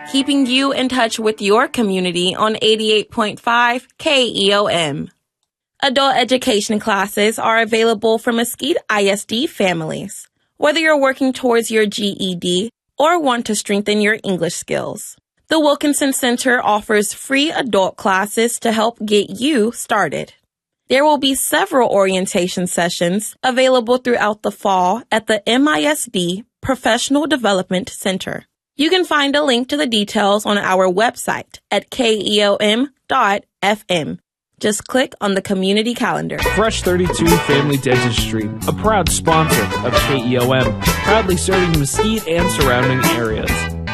keeping you in touch with your community on 88.5 KEOM. Adult education classes are available for Mesquite ISD families, whether you're working towards your GED or want to strengthen your English skills. The Wilkinson Center offers free adult classes to help get you started. There will be several orientation sessions available throughout the fall at the MISD Professional Development Center. You can find a link to the details on our website at keom.fm. Just click on the community calendar. Fresh 32 Family Dentistry, a proud sponsor of KEOM, proudly serving Mesquite and surrounding areas.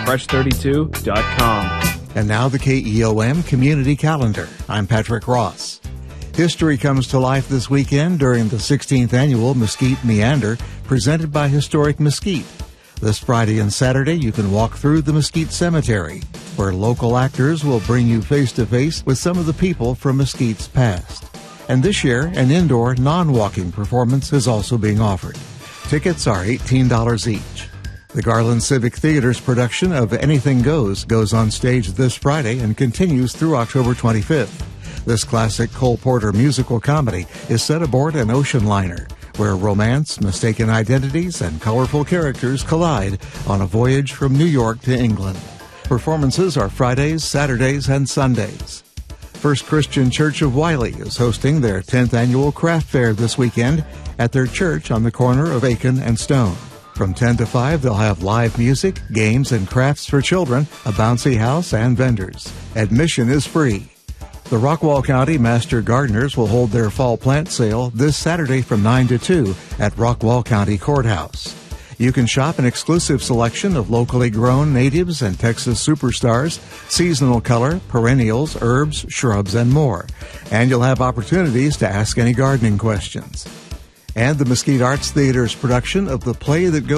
Fresh32.com. And now the KEOM Community Calendar. I'm Patrick Ross. History comes to life this weekend during the 16th annual Mesquite Meander, presented by Historic Mesquite. This Friday and Saturday, you can walk through the Mesquite Cemetery, where local actors will bring you face-to-face with some of the people from Mesquite's past. And this year, an indoor, non-walking performance is also being offered. Tickets are $18 each. The Garland Civic Theater's production of Anything goes on stage this Friday and continues through October 25th. This classic Cole Porter musical comedy is set aboard an ocean liner, where romance, mistaken identities, and colorful characters collide on a voyage from New York to England. Performances are Fridays, Saturdays, and Sundays. First Christian Church of Wiley is hosting their 10th annual craft fair this weekend at their church on the corner of Aiken and Stone. From 10 to 5, they'll have live music, games, and crafts for children, a bouncy house, and vendors. Admission is free. The Rockwall County Master Gardeners will hold their fall plant sale this Saturday from 9 to 2 at Rockwall County Courthouse. You can shop an exclusive selection of locally grown natives and Texas superstars, seasonal color, perennials, herbs, shrubs, and more. And you'll have opportunities to ask any gardening questions. And the Mesquite Arts Theater's production of The Play That Goes